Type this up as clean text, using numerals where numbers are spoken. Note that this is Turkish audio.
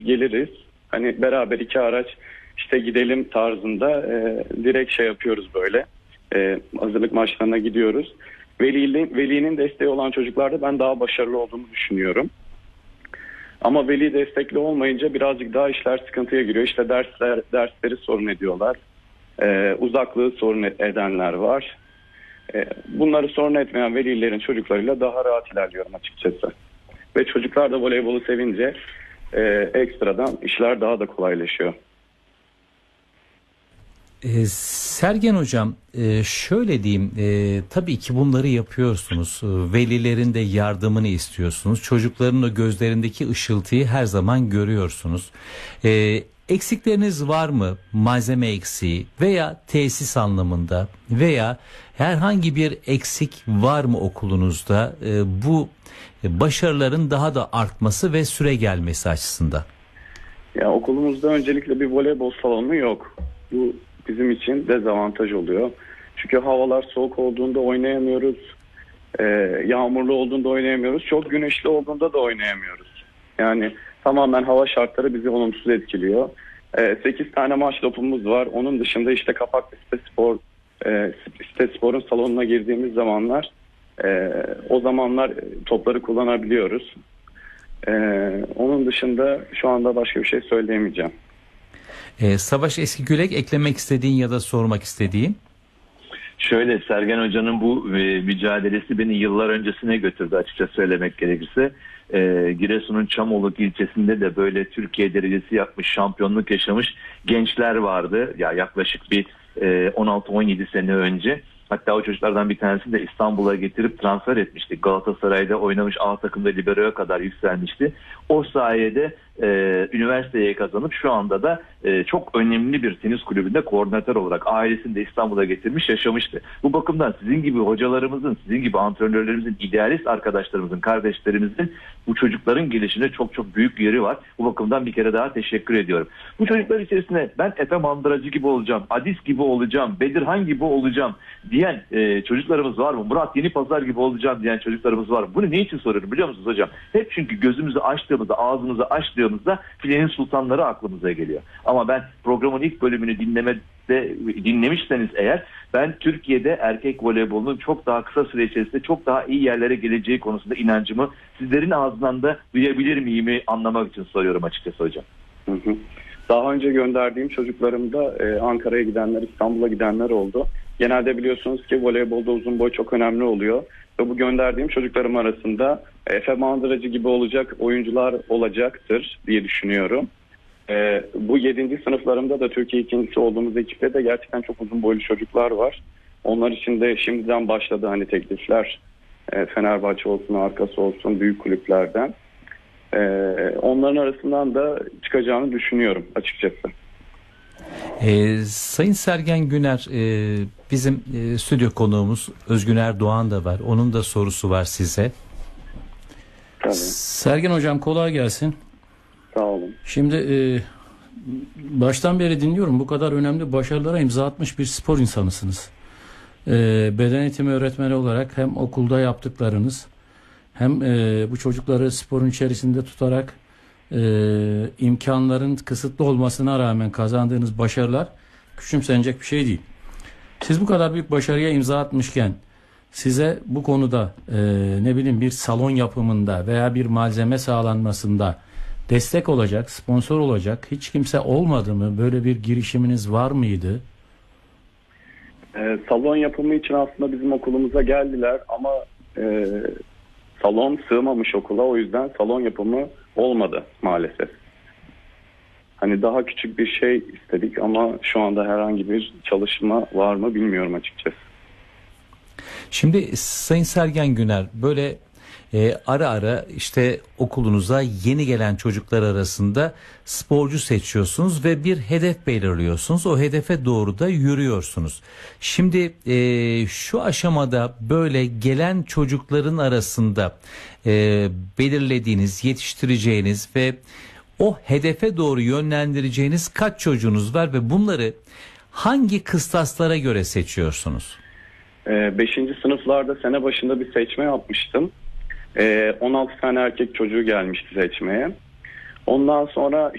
geliriz. Hani beraber iki araç işte gidelim tarzında direkt şey yapıyoruz böyle. Hazırlık maçlarına gidiyoruz. Velinin desteği olan çocuklarda ben daha başarılı olduğumu düşünüyorum. Ama veli destekli olmayınca birazcık daha işler sıkıntıya giriyor. İşte dersleri sorun ediyorlar. Uzaklığı sorun edenler var. Bunları sorun etmeyen velilerin çocuklarıyla daha rahat ilerliyorum açıkçası. Ve çocuklar da voleybolu sevince ekstradan işler daha da kolaylaşıyor. Sergen Hocam, şöyle diyeyim, tabii ki bunları yapıyorsunuz, velilerin de yardımını istiyorsunuz, çocukların o gözlerindeki ışıltıyı her zaman görüyorsunuz. Eksikleriniz var mı, malzeme eksiği veya tesis anlamında veya herhangi bir eksik var mı okulunuzda, bu başarıların daha da artması ve süre gelmesi açısından? Ya okulumuzda öncelikle bir voleybol salonu yok. Bu bizim için dezavantaj oluyor. Çünkü havalar soğuk olduğunda oynayamıyoruz. Yağmurlu olduğunda oynayamıyoruz. Çok güneşli olduğunda da oynayamıyoruz. Yani tamamen hava şartları bizi olumsuz etkiliyor. 8 tane maç topumuz var. Onun dışında işte Kapaklı Sitespor'un salonuna girdiğimiz zamanlar o zamanlar topları kullanabiliyoruz. Onun dışında şu anda başka bir şey söyleyemeyeceğim. Savaş Eskigülek, eklemek istediğin ya da sormak istediğin? Şöyle, Sergen Hoca'nın bu mücadelesi beni yıllar öncesine götürdü açıkça söylemek gerekirse. Giresun'un Çamoluk ilçesinde de böyle Türkiye derecesi yapmış, şampiyonluk yaşamış gençler vardı. Ya yaklaşık bir 16-17 sene önce. Hatta o çocuklardan bir tanesini de İstanbul'a getirip transfer etmiştik. Galatasaray'da oynamış, A takımda libero'ya kadar yükselmişti. O sayede üniversiteye kazanıp şu anda da çok önemli bir tenis kulübünde koordinatör olarak ailesini de İstanbul'a getirmiş, yaşamıştı. Bu bakımdan sizin gibi hocalarımızın, sizin gibi antrenörlerimizin, idealist arkadaşlarımızın, kardeşlerimizin bu çocukların gelişinde çok çok büyük yeri var. Bu bakımdan bir kere daha teşekkür ediyorum. Bu çocuklar içerisinde ben Efe Mandıracı gibi olacağım, Adis gibi olacağım, Bedirhan gibi olacağım diyen çocuklarımız var mı? Murat Yenipazar gibi olacağım diyen çocuklarımız var mı? Bunu ne için soruyorum biliyor musunuz hocam? Hep çünkü gözümüzü açtığımızda, ağzımızı açtığımızda filenin sultanları aklımıza geliyor. Ama ben programın ilk bölümünü dinlemişseniz eğer, ben Türkiye'de erkek voleybolunun çok daha kısa süre içerisinde çok daha iyi yerlere geleceği konusunda inancımı sizlerin ağzından da duyabilir miyimi anlamak için soruyorum açıkçası hocam. Daha önce gönderdiğim çocuklarımda Ankara'ya gidenler, İstanbul'a gidenler oldu. Genelde biliyorsunuz ki voleybolda uzun boy çok önemli oluyor. Ve bu gönderdiğim çocuklarım arasında Efe Mandıracı gibi olacak oyuncular olacaktır diye düşünüyorum. Bu 7. sınıflarımda da Türkiye ikincisi olduğumuz ekipte de gerçekten çok uzun boylu çocuklar var. Onlar için de şimdiden başladı hani teklifler. Fenerbahçe olsun, arkası olsun, büyük kulüplerden. Onların arasından da çıkacağını düşünüyorum açıkçası. Sayın Sergen Güner, bizim stüdyo konuğumuz Özgüner Doğan da var. Onun da sorusu var size. Tabii. Sergen Hocam, kolay gelsin. Sağ olun. Şimdi baştan beri dinliyorum. Bu kadar önemli başarılara imza atmış bir spor insanısınız. Beden eğitimi öğretmeni olarak hem okulda yaptıklarınız hem bu çocukları sporun içerisinde tutarak imkanların kısıtlı olmasına rağmen kazandığınız başarılar küçümsenecek bir şey değil. Siz bu kadar büyük başarıya imza atmışken size bu konuda bir salon yapımında veya bir malzeme sağlanmasında destek olacak, sponsor olacak hiç kimse olmadı mı? Böyle bir girişiminiz var mıydı? Salon yapımı için aslında bizim okulumuza geldiler ama salon sığmamış okula, o yüzden salon yapımı olmadı maalesef. Hani daha küçük bir şey istedik ama şu anda herhangi bir çalışma var mı bilmiyorum açıkçası. Şimdi Sayın Sergen Güner, böyle ara ara işte okulunuza yeni gelen çocuklar arasında sporcu seçiyorsunuz ve bir hedef belirliyorsunuz. O hedefe doğru da yürüyorsunuz. Şimdi şu aşamada böyle gelen çocukların arasında belirlediğiniz, yetiştireceğiniz ve o hedefe doğru yönlendireceğiniz kaç çocuğunuz var ve bunları hangi kıstaslara göre seçiyorsunuz? 5. sınıflarda sene başında bir seçme yapmıştım. 16 tane erkek çocuğu gelmişti seçmeye. Ondan sonra